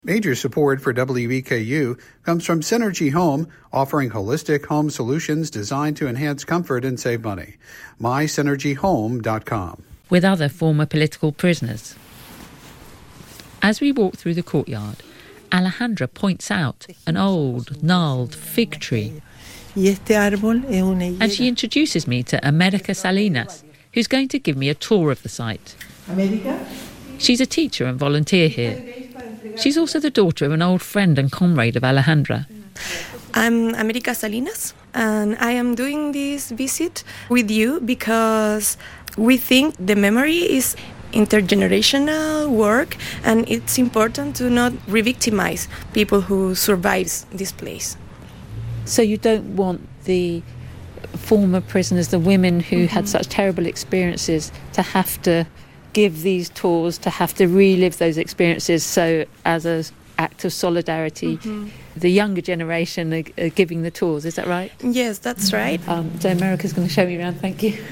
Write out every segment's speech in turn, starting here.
Major support for WEKU comes from Synergy Home, offering holistic home solutions designed to enhance comfort and save money. MySynergyHome.com. With other former political prisoners. As we walk through the courtyard, Alejandra points out an old, gnarled fig tree. And she introduces me to America Salinas, who's going to give me a tour of the site. She's a teacher and volunteer here. She's also the daughter of an old friend and comrade of Alejandra. I'm America Salinas, and I am doing this visit with you because we think the memory is intergenerational work, and it's important to not re-victimize people who survives this place. So you don't want the former prisoners, the women who had such terrible experiences, to have to give these tours, to have to relive those experiences. So as an act of solidarity, the younger generation are giving the tours. Is that right? Yes, that's right. So America's going to show me around. Thank you.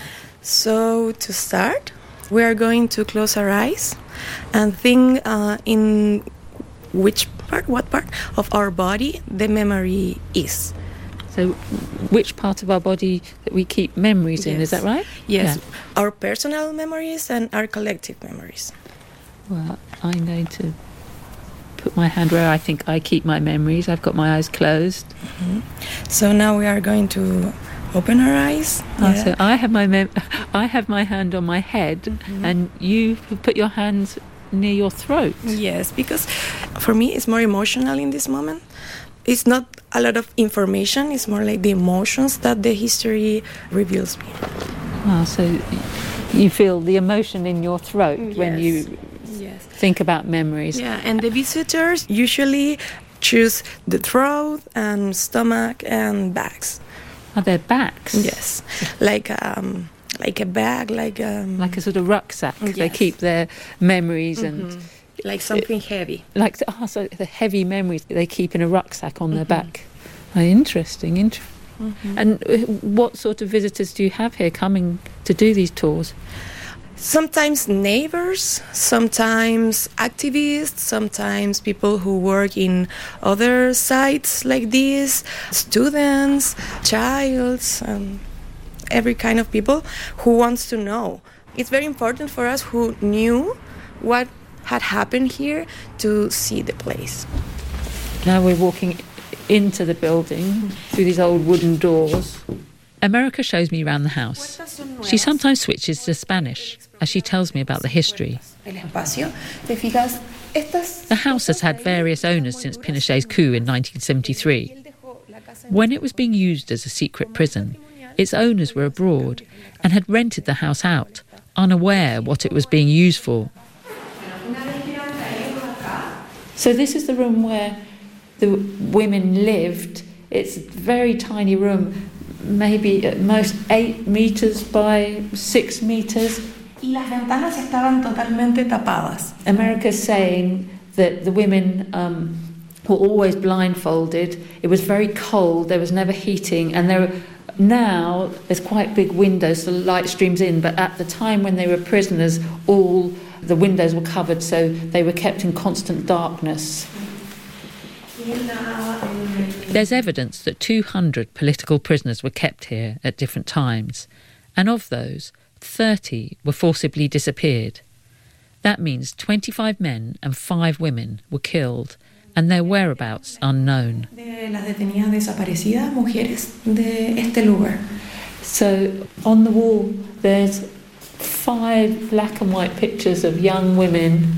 So to start, we are going to close our eyes and think in what part of our body the memory is. So which part of our body that we keep memories in, is that right? Yes, yeah. Our personal memories and our collective memories. Well, I'm going to put my hand where I think I keep my memories. I've got my eyes closed. So now we are going to open our eyes. So I have my hand on my head, and you put your hands near your throat. Yes, because for me it's more emotional in this moment. It's not a lot of information, it's more like the emotions that the history reveals me. So you feel the emotion in your throat when you think about memories. Yeah, and the visitors usually choose the throat and stomach and backs. Are there backs? Yes, like a bag, like a sort of rucksack. Yes. They keep their memories and like something heavy. So the heavy memories they keep in a rucksack on their back. Interesting. And what sort of visitors do you have here coming to do these tours? Sometimes neighbors, sometimes activists, sometimes people who work in other sites like this, students, childs, every kind of people who wants to know. It's very important for us who knew what had happened here to see the place. Now we're walking into the building through these old wooden doors. America shows me around the house. She sometimes switches to Spanish as she tells me about the history. The house has had various owners since Pinochet's coup in 1973. When it was being used as a secret prison, its owners were abroad and had rented the house out, unaware what it was being used for. So this is the room where the women lived. It's a very tiny room, maybe at most 8 meters by 6 meters. Y las ventanas estaban totalmente tapadas. America's saying that the women were always blindfolded. It was very cold. There was never heating, and now there's quite big windows, so light streams in. But at the time when they were prisoners, all the windows were covered, so they were kept in constant darkness. There's evidence that 200 political prisoners were kept here at different times, and of those, 30 were forcibly disappeared. That means 25 men and 5 women were killed, and their whereabouts unknown. So on the wall there's 5 black and white pictures of young women: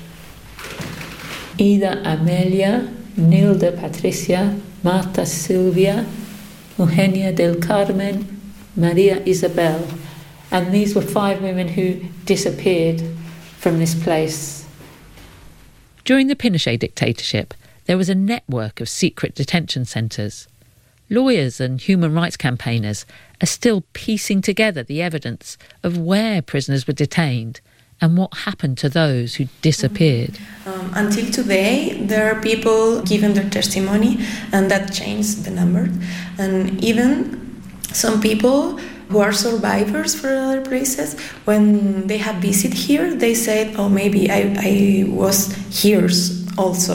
Ida Amelia, Nilda Patricia, Marta Silvia, Eugenia del Carmen, Maria Isabel. And these were 5 women who disappeared from this place. During the Pinochet dictatorship, there was a network of secret detention centres. Lawyers and human rights campaigners are still piecing together the evidence of where prisoners were detained and what happened to those who disappeared. Until today, there are people giving their testimony, and that changed the number. And even some people who are survivors for other places, when they have visited here, they said, oh, maybe I was here also.